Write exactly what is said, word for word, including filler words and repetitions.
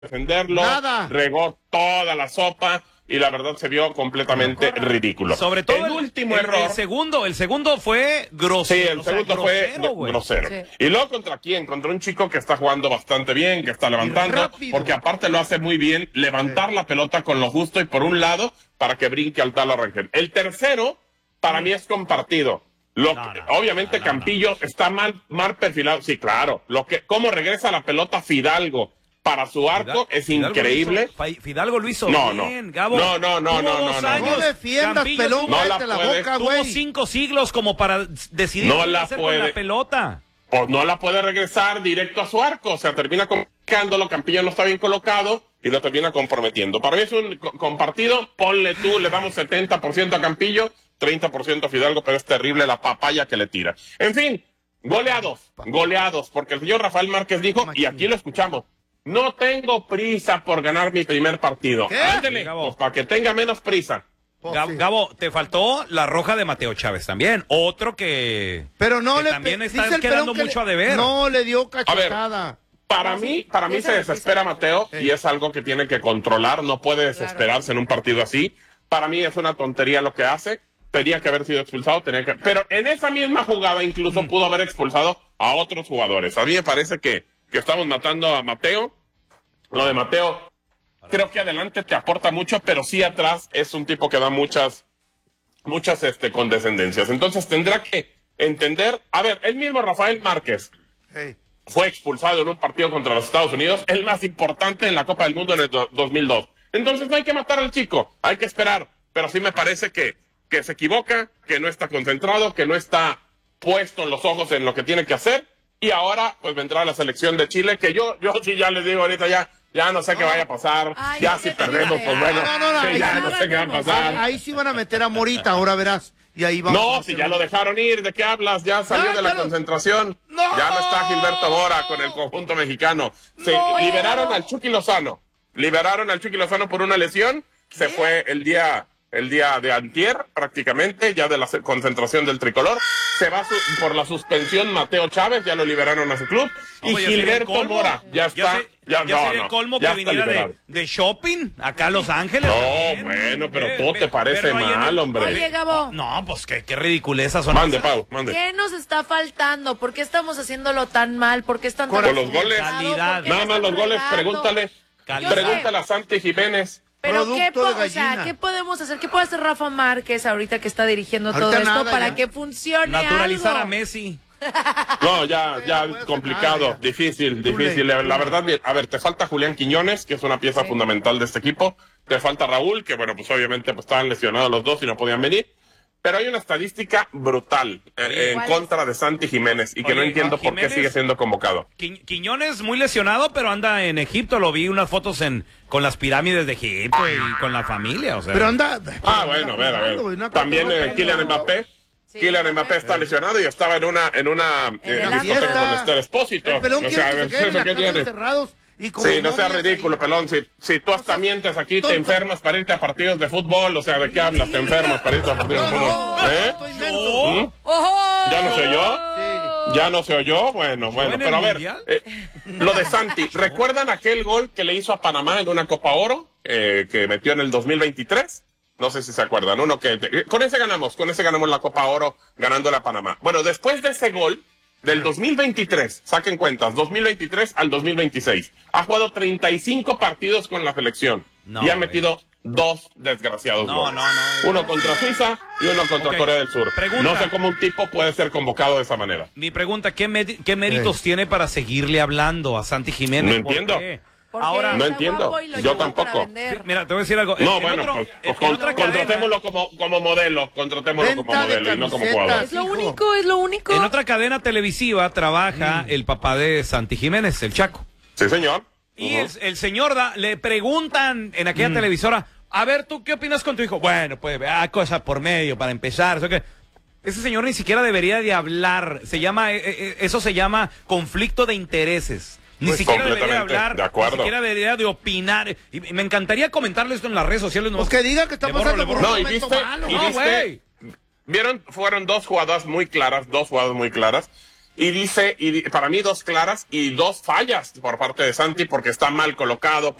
defenderlo, Nada. regó toda la sopa y la verdad se vio completamente ridículo. Sobre todo el, el último el, error. El segundo, el segundo fue grosero. Sí, el o sea, segundo grosero, fue grosero. Sí. Y luego contra quién? Contra un chico que está jugando bastante bien, que está levantando, rápido. porque aparte lo hace muy bien, levantar Sí. la pelota con lo justo y por un lado para que brinque al tal Rangel. El tercero, para mí es compartido. Lo No, que- no, obviamente no, no, Campillo está mal, mal perfilado. Sí, claro. Lo que, cómo regresa la pelota Fidalgo para su arco es Fidalgo increíble. lo hizo- Fidalgo lo hizo No, bien, no. Gabo. No, no, no, Tuvo no, dos no, no, años. No defiendas, Campillo pelón, tuvo- No la cállate la puede. boca, Tuvo güey. cinco siglos como para decidir No qué la hacer puede. con la pelota. Pues no la puede regresar directo a su arco, o sea, termina colocándolo, Campillo no está bien colocado y lo termina comprometiendo. Para mí es un co- compartido, ponle tú, le damos setenta por ciento a Campillo, treinta por ciento a Fidalgo, pero es terrible la papaya que le tira. En fin, goleados, goleados, porque el señor Rafael Márquez dijo, y aquí lo escuchamos, no tengo prisa por ganar mi primer partido. ¿Qué? Ándele, Sí, Gabo. pues para que tenga menos prisa. Pues Gabo, sí. Gabo, te faltó la roja de Mateo Chávez también. Otro que... Pero no que le también pe- está dice el quedando pelón que mucho le- a deber. No le dio cachetada. Para mí, para mí se desespera Mateo y es algo que tiene que controlar, no puede desesperarse en un partido así. Para mí es una tontería lo que hace, tenía que haber sido expulsado, tenía que... pero en esa misma jugada incluso pudo haber expulsado a otros jugadores. A mí me parece que, que estamos matando a Mateo. Lo de Mateo, creo que adelante te aporta mucho, pero sí atrás es un tipo que da muchas, muchas este, condescendencias. Entonces tendrá que entender, a ver, el mismo Rafael Márquez Hey. fue expulsado en un partido contra los Estados Unidos, el más importante en la Copa del Mundo en el do- dos mil dos. Entonces no hay que matar al chico, hay que esperar. Pero sí me parece que, que se equivoca, que no está concentrado, que no está puesto los ojos en lo que tiene que hacer. Y ahora pues vendrá la selección de Chile, que yo, yo sí ya les digo ahorita ya, ya no sé qué vaya a pasar. Ay, ya no si te perdemos, digas. pues bueno, No, no, no, sí, ahí ya sí no van sé qué va a a pasar. Ahí sí van a meter a Morita, ahora verás. Y ahí vamos. a No, meter si ya un- lo dejaron ir, ¿de qué hablas? Ya salió No, de la ya lo- concentración. ¡No! Ya no está Gilberto Mora con el conjunto mexicano. Se No. liberaron al Chucky Lozano. Liberaron al Chucky Lozano por una lesión. Se fue el día, el día de antier, prácticamente, ya de la se- concentración del tricolor. Se va su- por la suspensión Mateo Chávez, ya lo liberaron a su club. No, y pues ya sería el Gilberto colmo. Mora ya está. se- Ya, ya no, sería no, el colmo ya que está viniera de, liberado. de shopping acá a Los Ángeles. No, también. bueno, pero Ve- todo ve- te parece verlo ahí en mal, el- hombre. Oye, Gabo, No, pues qué, qué ridiculezas son. Mande, esas. Pau, mande. ¿qué nos está faltando? ¿Por qué estamos haciéndolo tan mal? ¿Por qué están tan Con los goles. desesperados? Calidad. ¿Por qué Nada nos más los están goles, regando? pregúntale. Calidad. Pregúntale a Santi Jiménez. Pero Producto qué, po- de o sea, gallina. ¿qué podemos hacer? ¿Qué puede hacer Rafa Márquez ahorita que está dirigiendo Ahorita todo esto nada, para ya. que funcione Naturalizar algo? a Messi. No, ya, ya no puede complicado, hacer nada, ya. difícil, Too difícil. late. La verdad, bien, a ver, te falta Julián Quiñones, que es una pieza Sí. fundamental de este equipo. Te falta Raúl, que bueno, pues obviamente pues, estaban lesionados los dos y no podían venir. Pero hay una estadística brutal eh, en ¿Cuál contra de Santi Jiménez y que no Oye, entiendo por qué Jiménez- sigue siendo convocado. Qui- Quiñones muy lesionado, pero anda en Egipto. Lo vi unas fotos en con las pirámides de Egipto y con la familia. O sea, Pero anda. Ah, bueno, a ver, a güey, una ver. También cosa- eh, Kylian Mbappé. Sí, Kylian Mbappé. Mbappé está lesionado y estaba en una en una eh, el discoteca fiesta. con Esther Espósito. El pelón O quiere sea, que se ¿eso queden en la qué casa tiene? encerrados. Y como Sí, no sea novias ridículo, ahí. pelón. Si, si tú hasta mientes aquí, te tonto. enfermas para irte a partidos de fútbol, o sea, ¿de qué hablas? Te enfermas para irte a partidos de No, fútbol. no, ¿Eh? estoy menso. ¿Mm? ¡Ojo! ¿Ya no se oyó? Sí. ¿Ya no se oyó? Bueno, bueno, en el pero a ver, Mundial? eh, lo de Santi, ¿recuerdan aquel gol que le hizo a Panamá en una Copa Oro, eh, que metió en el dos mil veintitrés? No sé si se acuerdan, uno que, eh, con ese ganamos, con ese ganamos la Copa Oro ganándole a Panamá. Bueno, después de ese gol, del dos mil veintitrés, saquen cuentas, dos mil veintitrés al dos mil veintiséis, ha jugado treinta y cinco partidos con la selección No, y ha güey. metido dos desgraciados No, goles. no, no. Uno contra Suiza y uno contra Ok. Corea del Sur. Pregunta. No sé cómo un tipo puede ser convocado de esa manera. mi pregunta, ¿qué, mé- qué méritos Sí. tiene para seguirle hablando a Santi Jiménez? No ¿Por entiendo. qué? Porque Ahora, No está entiendo. guapo y lo Yo llevó tampoco. para vender. mira, te voy a decir algo. No, En bueno, otro- pues, en- pues, en con- otra cadena- contratémoslo como, como modelo, contratémoslo como Venta de modelo y no como camisetas. jugador. Es lo Hijo. único, es lo único. En otra cadena televisiva trabaja el papá de Santi Jiménez, el Chaco. Sí, señor. Y Ujú. el, el señor da, le preguntan en aquella televisora, a ver, ¿tú qué opinas con tu hijo? Bueno, pues vea cosas por medio para empezar. ¿eso qué? Ese señor ni siquiera debería de hablar. Se llama, eh, eh, eso se llama conflicto de intereses. Ni Pues siquiera debería de completamente hablar, de acuerdo. ni siquiera debería de opinar. Y, y me encantaría comentarle esto en las redes sociales. Pues que diga que está Le borro, pasando le por borro. un No, y momento viste, malo. y No, viste, güey. vieron, fueron dos jugadas muy claras, dos jugadas muy claras. y dice, y para mí dos claras y dos fallas por parte de Santi porque está mal colocado.